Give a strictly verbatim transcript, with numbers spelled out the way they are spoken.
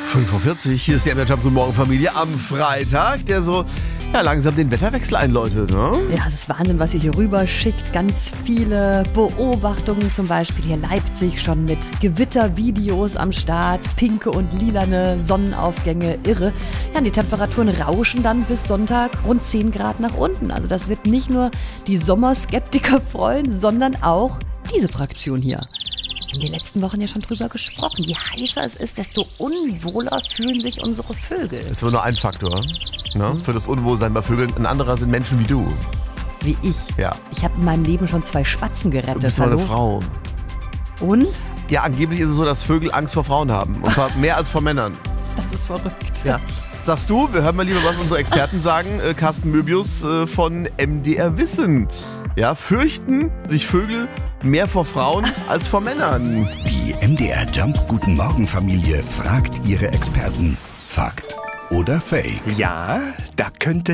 fünf Uhr vierzig, hier ist die M D R Jump Guten Morgen Familie am Freitag, der so ja, langsam den Wetterwechsel einläutet. Ne? Ja, es ist Wahnsinn, was ihr hier rüber schickt. Ganz viele Beobachtungen, zum Beispiel hier Leipzig schon mit Gewittervideos am Start, pinke und lilane Sonnenaufgänge, irre. Ja, und die Temperaturen rauschen dann bis Sonntag rund zehn Grad nach unten. Also das wird nicht nur die Sommerskeptiker freuen, sondern auch diese Fraktion hier. Wir haben die letzten Wochen ja schon drüber gesprochen. Je heißer es ist, desto unwohler fühlen sich unsere Vögel. Das ist nur ein Faktor, ne? Für das Unwohlsein bei Vögeln. Ein anderer sind Menschen wie du. Wie ich. Ja. Ich habe in meinem Leben schon zwei Spatzen gerettet. Du bist nur eine Frau. Und? Ja, angeblich ist es so, dass Vögel Angst vor Frauen haben. Und zwar mehr als vor Männern. Das ist verrückt. Ja. Sagst du, wir hören mal lieber, was unsere Experten sagen. Äh, Carsten Möbius äh, von M D R Wissen. Ja, fürchten sich Vögel mehr vor Frauen als vor Männern. Die M D R Jump Guten Morgen Familie fragt ihre Experten. Fakt oder Fake? Ja, da könnte